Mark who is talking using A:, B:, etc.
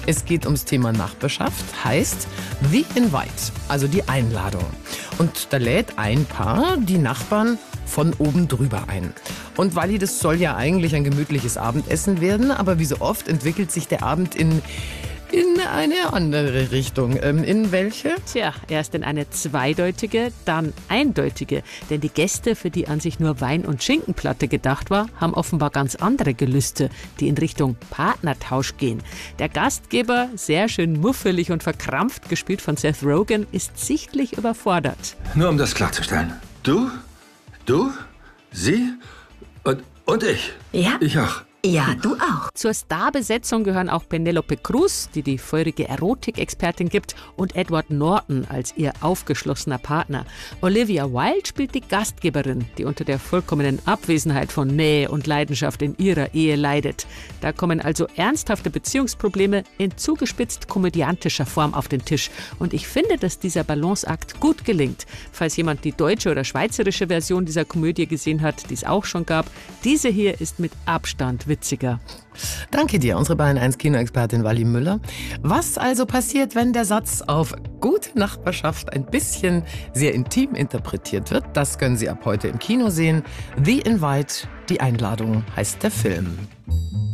A: Es geht ums Thema Nachbarschaft, heißt The Invite, also die Einladung. Und da lädt ein Paar die Nachbarn von oben drüber ein. Und Walli, das soll ja eigentlich ein gemütliches Abendessen werden, aber wie so oft entwickelt sich der Abend in eine andere Richtung. In welche?
B: Tja, erst in eine zweideutige, dann eindeutige. Denn die Gäste, für die an sich nur Wein- und Schinkenplatte gedacht war, haben offenbar ganz andere Gelüste, die in Richtung Partnertausch gehen. Der Gastgeber, sehr schön muffelig und verkrampft, gespielt von Seth Rogen, ist sichtlich überfordert.
C: Nur um das klarzustellen. Du, sie und ich.
D: Ja.
C: Ich auch.
D: Ja, du auch.
B: Zur Starbesetzung gehören auch Penelope Cruz, die die feurige Erotikexpertin gibt, und Edward Norton als ihr aufgeschlossener Partner. Olivia Wilde spielt die Gastgeberin, die unter der vollkommenen Abwesenheit von Nähe und Leidenschaft in ihrer Ehe leidet. Da kommen also ernsthafte Beziehungsprobleme in zugespitzt komödiantischer Form auf den Tisch. Und ich finde, dass dieser Balanceakt gut gelingt. Falls jemand die deutsche oder schweizerische Version dieser Komödie gesehen hat, die es auch schon gab, diese hier ist mit Abstand witziger.
A: Danke dir, unsere Bayern 1 Kinoexpertin Walli Müller. Was also passiert, wenn der Satz auf gute Nachbarschaft ein bisschen sehr intim interpretiert wird? Das können Sie ab heute im Kino sehen. The Invite, die Einladung heißt der Film.